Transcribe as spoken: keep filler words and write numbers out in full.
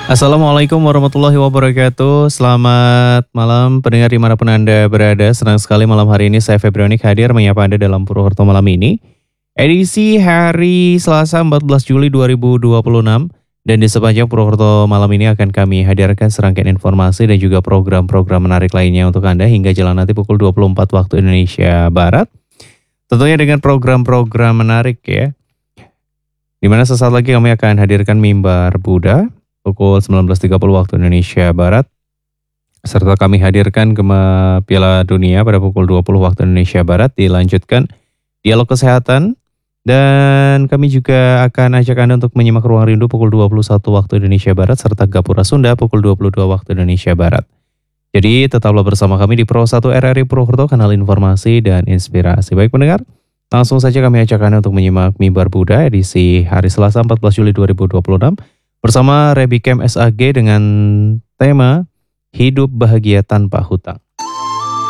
Assalamualaikum warahmatullahi wabarakatuh. Selamat malam pendengar dimanapun Anda berada. Senang sekali malam hari ini saya Febrionik hadir menyapa Anda dalam Purwokerto malam ini. Edisi hari Selasa empat belas Juli dua ribu dua puluh enam. Dan di sepanjang Purwokerto malam ini akan kami hadirkan serangkaian informasi dan juga program-program menarik lainnya untuk Anda hingga jalan nanti pukul dua puluh empat waktu Indonesia Barat. Tentunya dengan program-program menarik ya. Dimana sesaat lagi kami akan hadirkan Mimbar Buddha pukul sembilan belas tiga puluh waktu Indonesia Barat. Serta kami hadirkan Gema Piala Dunia pada pukul dua puluh waktu Indonesia Barat. Dilanjutkan dialog kesehatan. Dan kami juga akan ajak Anda untuk menyimak Ruang Rindu pukul dua puluh satu waktu Indonesia Barat. Serta Gapura Sunda pukul dua puluh dua waktu Indonesia Barat. Jadi tetaplah bersama kami di Pro satu R R I Purwokerto, kanal informasi dan inspirasi. Baik pendengar, langsung saja kami ajak Anda untuk menyimak Mimbar Buddha edisi hari Selasa empat belas Juli dua ribu dua puluh enam. Bersama Rebicam S A G dengan tema Hidup Bahagia Tanpa Hutang.